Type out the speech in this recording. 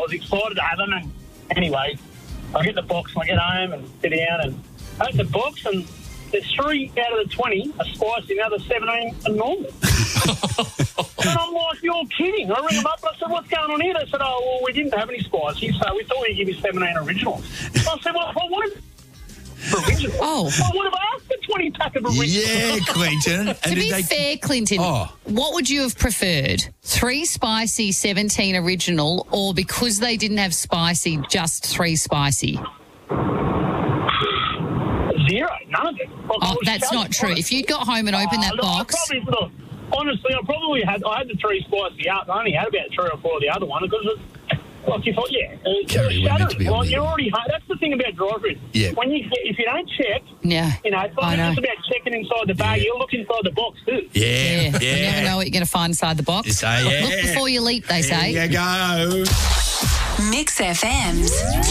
was excited to have them. And anyway, I get the box and I get home and sit down and I open the box and there's 3 out of the 20 are spicy, the other 17 are normal. And I'm like, you're kidding. I ring them up and I said, what's going on here? They said, oh, well, we didn't have any spicy, so we thought we'd give you 17 originals. I said, well, I wanted original. Oh. I would have asked for 20 pack of originals. Yeah, Clinton. To be fair, Clinton, what would you have preferred? 3 spicy, 17 original, or because they didn't have spicy, just 3 spicy? 0, none of it. That's not true. If you'd got home and opened that box... Honestly, I had the 3 spicy up. I only had about 3 or 4 of the other one because you thought, Kerry, we're meant to be on the you're already. That's the thing about drive-in. Yeah. If you don't check, it's I know. just about checking inside the bag. You'll look inside the box too. Yeah. You never know what you're going to find inside the box. You say, Look before you leap, they say. There you go. Mix FM's